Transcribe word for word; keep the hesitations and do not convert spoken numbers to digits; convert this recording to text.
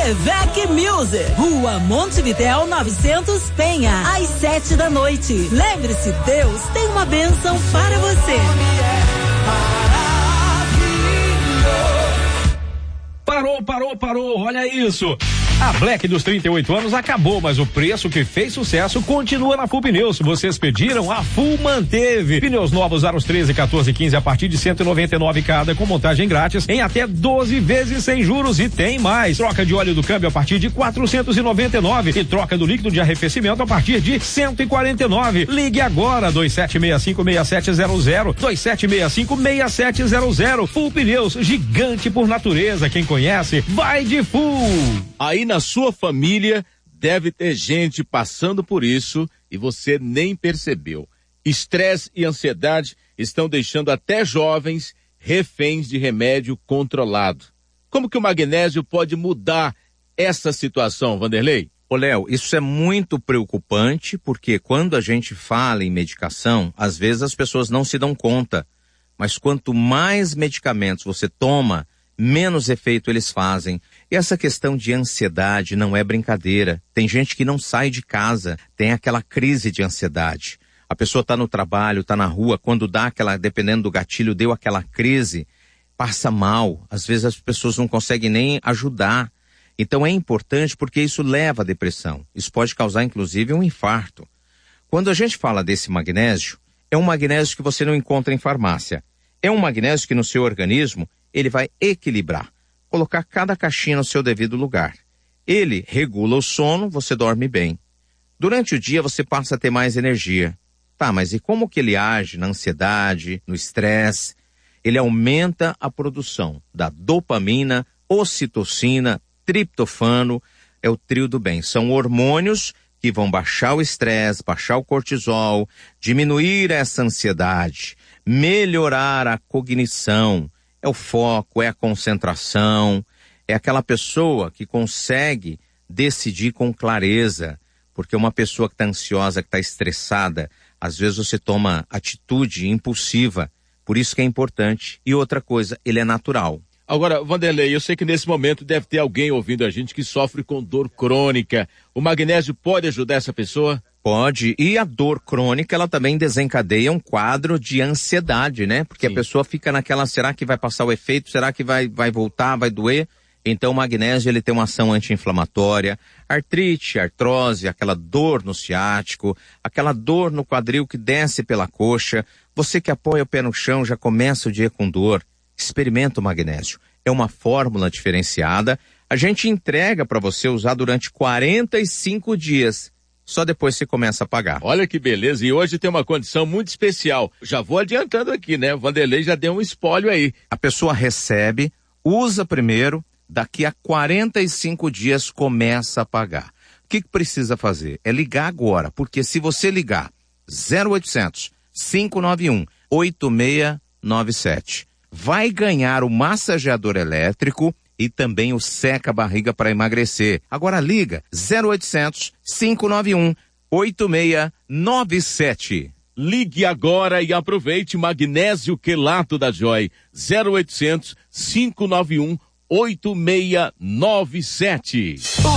Levec Music, Rua Montevidéu novecentos Penha, às sete da noite. Lembre-se, Deus tem uma bênção para você. Parou, parou, parou, olha isso. A Black dos trinta e oito anos acabou, mas o preço que fez sucesso continua na Full Pneus. Vocês pediram, a Full manteve. Pneus novos aros treze, quatorze e quinze a partir de cento e noventa e nove cada, com montagem grátis em até doze vezes sem juros, e tem mais. Troca de óleo do câmbio a partir de quatrocentos e noventa e nove e troca do líquido de arrefecimento a partir de cento e quarenta e nove. Ligue agora, dois sete seis cinco, seis sete zero zero, dois sete seis cinco, seis sete zero zero. Full Pneus, gigante por natureza. Quem conhece, vai de Full. Aí na sua família deve ter gente passando por isso e você nem percebeu. Estresse e ansiedade estão deixando até jovens reféns de remédio controlado. Como que o magnésio pode mudar essa situação, Vanderlei? Ô Léo, isso é muito preocupante, porque quando a gente fala em medicação, às vezes as pessoas não se dão conta. Mas quanto mais medicamentos você toma, menos efeito eles fazem. E essa questão de ansiedade não é brincadeira. Tem gente que não sai de casa, tem aquela crise de ansiedade. A pessoa está no trabalho, está na rua, quando dá aquela, dependendo do gatilho, deu aquela crise, passa mal. Às vezes as pessoas não conseguem nem ajudar. Então é importante porque isso leva à depressão. Isso pode causar inclusive um infarto. Quando a gente fala desse magnésio, é um magnésio que você não encontra em farmácia. É um magnésio que no seu organismo ele vai equilibrar, colocar cada caixinha no seu devido lugar. Ele regula o sono, você dorme bem. Durante o dia você passa a ter mais energia. Tá, mas e como que ele age na ansiedade, no estresse? Ele aumenta a produção da dopamina, ocitocina, triptofano, é o trio do bem. São hormônios que vão baixar o estresse, baixar o cortisol, diminuir essa ansiedade, melhorar a cognição. É o foco, é a concentração, é aquela pessoa que consegue decidir com clareza, porque uma pessoa que está ansiosa, que está estressada, às vezes você toma atitude impulsiva, por isso que é importante. E outra coisa, ele é natural. Agora, Vanderlei, eu sei que nesse momento deve ter alguém ouvindo a gente que sofre com dor crônica. O magnésio pode ajudar essa pessoa? Pode, e a dor crônica, ela também desencadeia um quadro de ansiedade, né? Porque Sim. a pessoa fica naquela, será que vai passar o efeito? Será que vai, vai voltar, vai doer? Então o magnésio, ele tem uma ação anti-inflamatória, artrite, artrose, aquela dor no ciático, aquela dor no quadril que desce pela coxa. Você que apoia o pé no chão já começa o dia com dor. Experimenta o magnésio. É uma fórmula diferenciada. A gente entrega para você usar durante quarenta e cinco dias. Só depois você começa a pagar. Olha que beleza, e hoje tem uma condição muito especial. Já vou adiantando aqui, né? O Vanderlei já deu um espólio aí. A pessoa recebe, usa primeiro, daqui a quarenta e cinco dias começa a pagar. O que, que precisa fazer? É ligar agora, porque se você ligar zero oitocentos, cinco nove um, oito seis nove sete, vai ganhar o massageador elétrico e também o seca-barriga para emagrecer. Agora liga zero oitocentos, cinco nove um, oito seis nove sete. Ligue agora e aproveite magnésio quelato da Joy. zero oitocentos, cinco nove um, oito seis nove sete.